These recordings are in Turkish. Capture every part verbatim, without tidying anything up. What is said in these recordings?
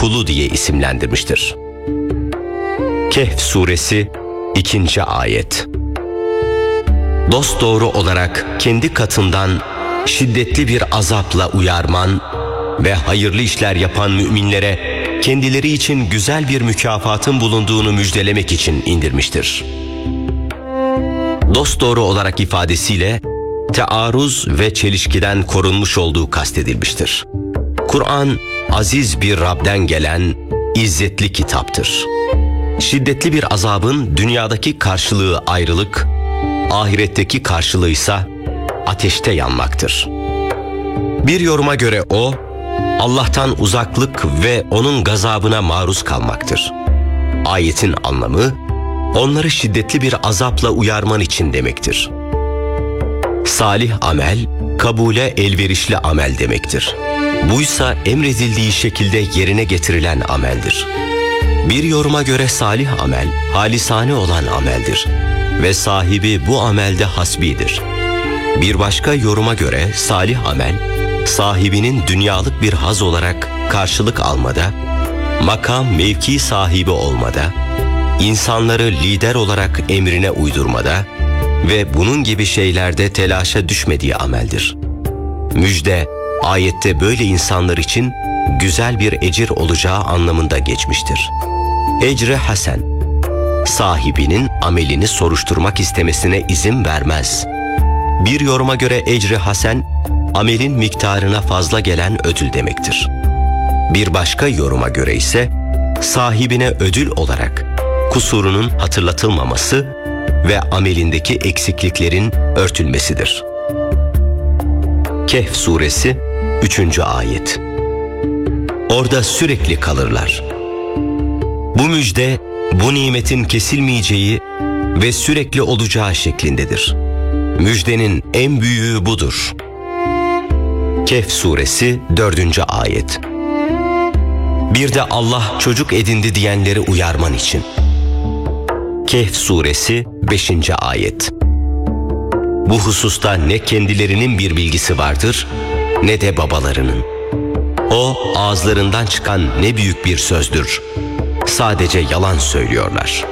kulu diye isimlendirmiştir. Kehf suresi ikinci ayet. Dosdoğru olarak kendi katından şiddetli bir azapla uyarman ve hayırlı işler yapan müminlere kendileri için güzel bir mükafatın bulunduğunu müjdelemek için indirmiştir. Dosdoğru olarak ifadesiyle tearruz ve çelişkiden korunmuş olduğu kastedilmiştir. Kur'an, aziz bir Rab'den gelen izzetli kitaptır. Şiddetli bir azabın dünyadaki karşılığı ayrılık, ahiretteki karşılığı ise ateşte yanmaktır. Bir yoruma göre o, Allah'tan uzaklık ve onun gazabına maruz kalmaktır. Ayetin anlamı, onları şiddetli bir azapla uyarman için demektir. Salih amel, kabule elverişli amel demektir. Buysa emredildiği şekilde yerine getirilen ameldir. Bir yoruma göre salih amel, halisane olan ameldir ve sahibi bu amelde hasbidir. Bir başka yoruma göre salih amel, sahibinin dünyalık bir haz olarak karşılık almada, makam mevki sahibi olmada, insanları lider olarak emrine uydurmada ve bunun gibi şeylerde telaşa düşmediği ameldir. Müjde, ayette böyle insanlar için güzel bir ecir olacağı anlamında geçmiştir. Ecre hasen, sahibinin amelini soruşturmak istemesine izin vermez. Bir yoruma göre ecre hasen, amelin miktarına fazla gelen ödül demektir. Bir başka yoruma göre ise sahibine ödül olarak kusurunun hatırlatılmaması ve amelindeki eksikliklerin örtülmesidir. Kehf suresi üçüncü ayet. Orada sürekli kalırlar. Bu müjde, bu nimetin kesilmeyeceği ve sürekli olacağı şeklindedir. Müjdenin en büyüğü budur. Kehf suresi dördüncü ayet. Bir de Allah çocuk edindi diyenleri uyarman için. Kehf suresi beşinci ayet. Bu hususta ne kendilerinin bir bilgisi vardır, ne de babalarının. O, ağızlarından çıkan ne büyük bir sözdür. Sadece yalan söylüyorlar.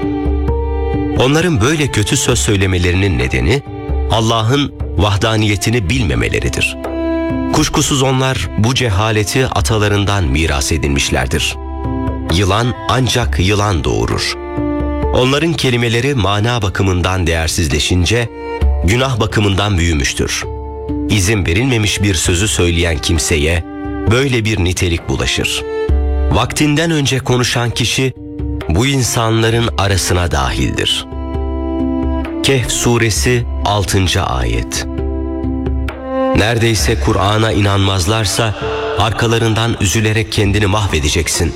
Onların böyle kötü söz söylemelerinin nedeni, Allah'ın vahdaniyetini bilmemeleridir. Kuşkusuz onlar bu cehaleti atalarından miras edinmişlerdir. Yılan ancak yılan doğurur. Onların kelimeleri mana bakımından değersizleşince, günah bakımından büyümüştür. İzin verilmemiş bir sözü söyleyen kimseye böyle bir nitelik bulaşır. Vaktinden önce konuşan kişi bu insanların arasına dahildir. Kehf suresi altıncı ayet. Neredeyse Kur'an'a inanmazlarsa arkalarından üzülerek kendini mahvedeceksin.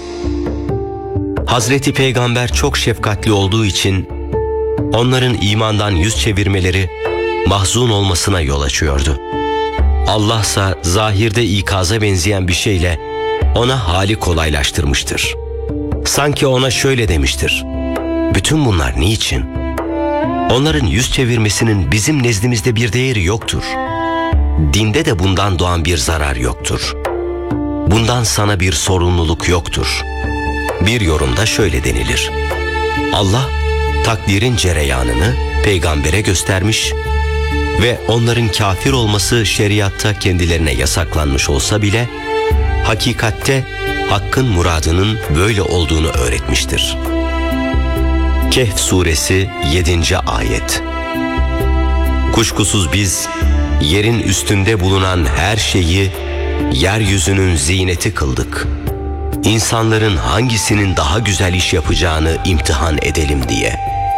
Hazreti Peygamber çok şefkatli olduğu için onların imandan yüz çevirmeleri mahzun olmasına yol açıyordu. Allah'sa zahirde ikaza benzeyen bir şeyle ona hali kolaylaştırmıştır. Sanki ona şöyle demiştir: bütün bunlar niçin? Onların yüz çevirmesinin bizim nezdimizde bir değeri yoktur. Dinde de bundan doğan bir zarar yoktur. Bundan sana bir sorumluluk yoktur. Bir yorumda şöyle denilir: Allah takdirin cereyanını peygambere göstermiş ve onların kafir olması şeriatta kendilerine yasaklanmış olsa bile hakikatte hakkın muradının böyle olduğunu öğretmiştir. Kehf suresi yedinci ayet. Kuşkusuz biz yerin üstünde bulunan her şeyi yeryüzünün ziyneti kıldık. İnsanların hangisinin daha güzel iş yapacağını imtihan edelim diye.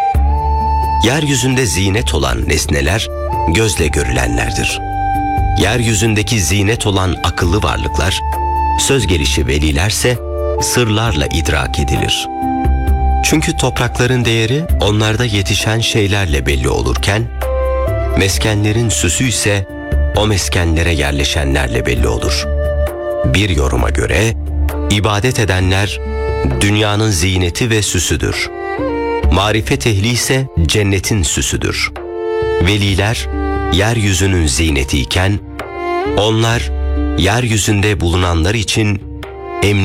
Yeryüzünde zinet olan nesneler gözle görülenlerdir. Yeryüzündeki zinet olan akıllı varlıklar, söz gelişi velilerse sırlarla idrak edilir. Çünkü toprakların değeri onlarda yetişen şeylerle belli olurken, meskenlerin süsü ise o meskenlere yerleşenlerle belli olur. Bir yoruma göre ibadet edenler dünyanın ziyneti ve süsüdür. Marifet ehli ise cennetin süsüdür. Veliler yeryüzünün ziynetiyken onlar yeryüzünde bulunanlar için